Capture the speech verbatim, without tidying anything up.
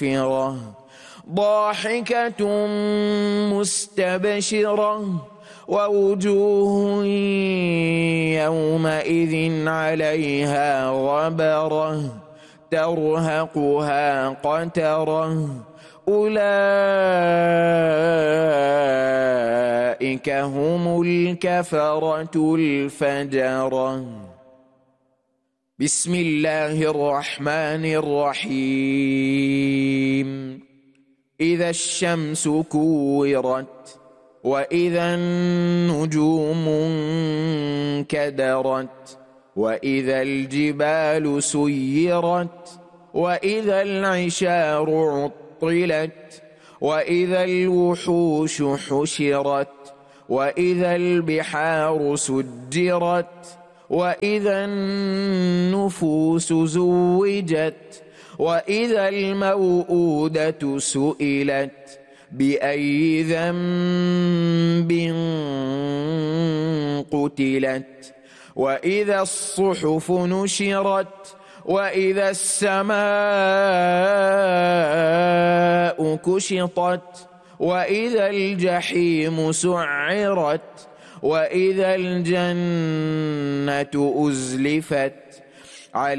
مغفرة ضاحكة مستبشرة ووجوه يومئذ عليها غبرة ترهقها قترة أولئك هم الكفرة الفجرة. بسم الله الرحمن الرحيم. إذا الشمس كورت وإذا النجوم انكدرت وإذا الجبال سيرت وإذا العشار عطلت وإذا الوحوش حشرت وإذا البحار سجرت وإذا النفوس زوجت وإذا الموءودة سئلت بأي ذنب قتلت وإذا الصحف نشرت وإذا السماء كشطت وإذا الجحيم سعرت وإذا الجنة أزلفت